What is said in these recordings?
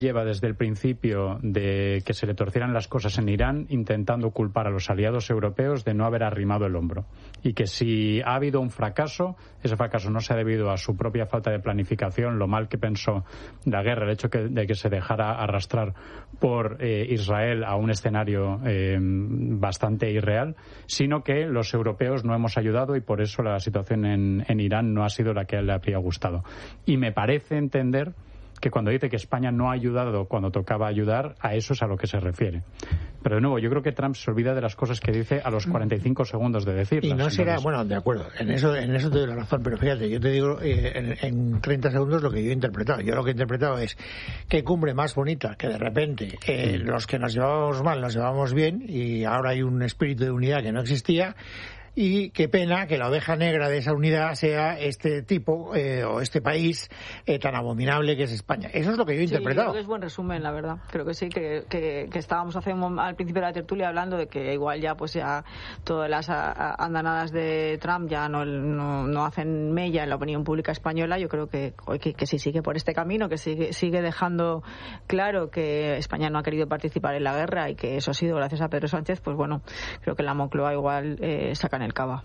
lleva desde el principio de que se le torcieran las cosas en Irán intentando culpar a los aliados europeos de no haber arrimado el hombro, y que si ha habido un fracaso, ese fracaso no se ha debido a su propia falta de planificación, lo mal que pensó la guerra, el hecho de que se dejara arrastrar por Israel a un escenario bastante irreal, sino que los europeos no hemos ayudado y por eso la situación en Irán no ha sido la que a él le habría gustado. Y me parece entender que cuando dice que España no ha ayudado cuando tocaba ayudar, a eso es a lo que se refiere. Pero de nuevo, yo creo que Trump se olvida de las cosas que dice a los 45 segundos de decirlas. Y no será, bueno, de acuerdo, en eso te doy la razón, pero fíjate, yo te digo en 30 segundos lo que yo he interpretado. Yo lo que he interpretado es qué cumbre más bonita, que de repente los que nos llevábamos mal nos llevábamos bien y ahora hay un espíritu de unidad que no existía. Y qué pena que la oveja negra de esa unidad sea este tipo o este país tan abominable que es España. Eso es lo que yo he interpretado. Creo que es buen resumen, la verdad. Creo que sí, que estábamos al principio de la tertulia hablando de que igual ya todas las andanadas de Trump ya no hacen mella en la opinión pública española. Yo creo que si sigue por este camino, que sigue dejando claro que España no ha querido participar en la guerra y que eso ha sido gracias a Pedro Sánchez, pues bueno, creo que la Moncloa igual sacan el cava.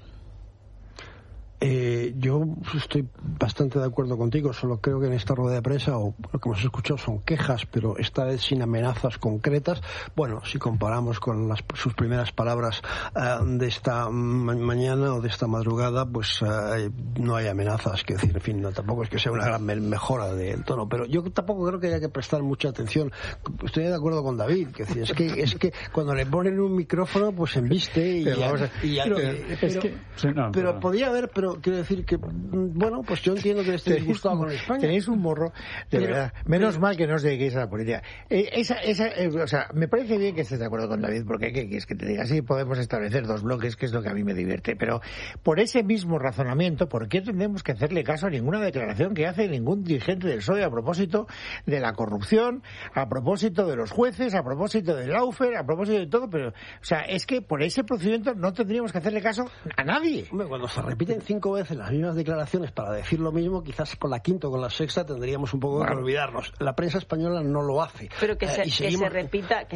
Yo estoy bastante de acuerdo contigo, solo creo que en esta rueda de prensa o lo que hemos escuchado son quejas, pero esta vez sin amenazas concretas. Bueno, si comparamos con sus primeras palabras de esta mañana o de esta madrugada, pues no hay amenazas, que decir, en fin, tampoco es que sea una gran mejora del tono, pero yo tampoco creo que haya que prestar mucha atención. Estoy de acuerdo con David, que es que cuando le ponen un micrófono pues embiste pero podía haber, pero quiero decir que, bueno, pues yo entiendo que estéis disgustado con España. Tenéis un morro, de verdad. Menos mal que no os dediquéis a la política. O sea, me parece bien que estés de acuerdo con David, porque ¿qué quieres que te diga? Sí, podemos establecer dos bloques, que es lo que a mí me divierte. Pero por ese mismo razonamiento, ¿por qué tenemos que hacerle caso a ninguna declaración que hace ningún dirigente del PSOE a propósito de la corrupción, a propósito de los jueces, a propósito del Lawfare, a propósito de todo? Pero, o sea, es que por ese procedimiento no tendríamos que hacerle caso a nadie. Hombre, cuando se repiten 5 veces las mismas declaraciones para decir lo mismo, quizás con la quinta o con la sexta tendríamos un poco que olvidarnos. La prensa española no lo hace. Pero que se repita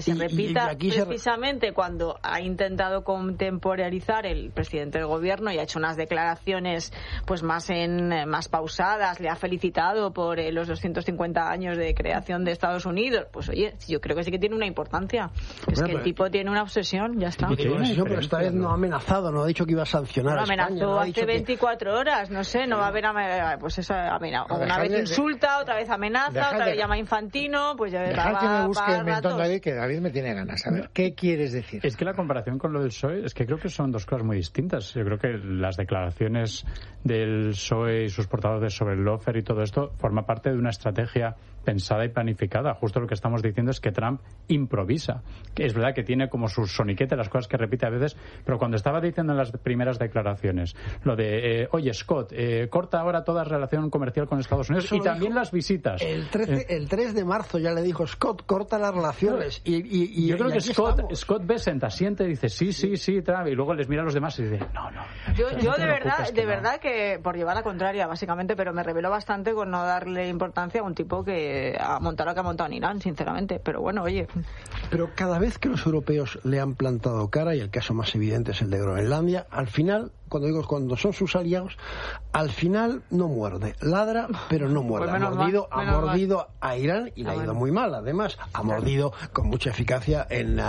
precisamente cuando ha intentado contemporaneizar el presidente del gobierno y ha hecho unas declaraciones pues más pausadas, le ha felicitado por los 250 años de creación de Estados Unidos. Pues oye, yo creo que sí que tiene una importancia. Es que el tipo tiene una obsesión, ya está. Pero esta vez no ha amenazado, no ha dicho que iba a sancionar a España. Amenazó hace 24 horas, no sé, no va a haber pues esa amenaza. Una vez insulta, otra vez amenaza, otra vez llama Infantino, pues ya dejad que me busque el mentón David, que David me tiene ganas. A ver, ¿qué quieres decir? Es que la comparación con lo del PSOE, es que creo que son dos cosas muy distintas. Yo creo que las declaraciones del PSOE y sus portavoces sobre el lawfare y todo esto forma parte de una estrategia pensada y planificada. Justo lo que estamos diciendo es que Trump improvisa. Que es verdad que tiene como su soniquete las cosas que repite a veces, pero cuando estaba diciendo en las primeras declaraciones lo de, oye, Scott, corta ahora toda relación comercial con Estados Unidos y también las visitas. El 3 de marzo ya le dijo, Scott, corta las relaciones. Y yo creo que Scott Bessent asiente y dice, sí, Trump, y luego les mira a los demás y dice, no. Yo de verdad que, por llevar la contraria, básicamente, pero me reveló bastante con no darle importancia a un tipo que ha montado lo que ha montado en Irán, sinceramente. Pero bueno, oye. Pero cada vez que los europeos le han plantado cara, y el caso más evidente es el de Groenlandia, al final, cuando son sus aliados, al final no muerde, ladra, pero no muerde. Pues ha mordido a Irán y le ha ido muy mal. Además, ha mordido con mucha eficacia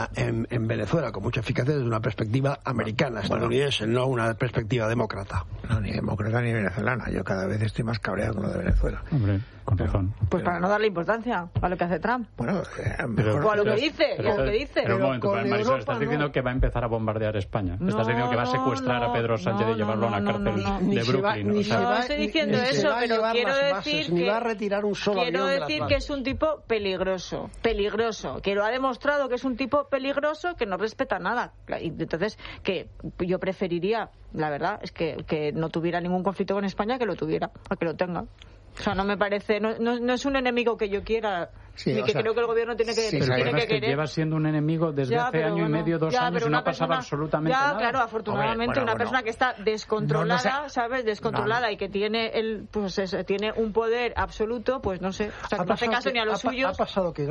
en Venezuela, con mucha eficacia desde una perspectiva americana, estadounidense, no una perspectiva demócrata. No, ni demócrata ni venezolana. Yo cada vez estoy más cabreado con lo de Venezuela. Hombre, con razón. Pues para no darle importancia a lo que hace Trump. Bueno, o a lo que dice. Pero un momento, Marisol, estás diciendo que va a empezar a bombardear España. Estás diciendo que va a secuestrar a Pedro Sánchez y llevarlo a una cárcel de Brooklyn. No estoy diciendo eso, pero quiero decir ni va a retirar un solo avión de las bases. que es un tipo peligroso, que lo ha demostrado que es un tipo peligroso, que no respeta nada. Entonces, que yo preferiría, la verdad, es que no tuviera ningún conflicto con España, que lo tuviera, a que lo tenga. O sea, no me parece, no es un enemigo que yo quiera, ni que creo que el gobierno tiene que querer. Lleva siendo un enemigo desde hace año y medio, 2 años, y no ha pasado absolutamente nada. Claro, afortunadamente una persona que está descontrolada, ¿sabes? Descontrolada y que tiene tiene un poder absoluto, pues no sé, o sea, que no hace caso ni a lo suyo. Ha pasado que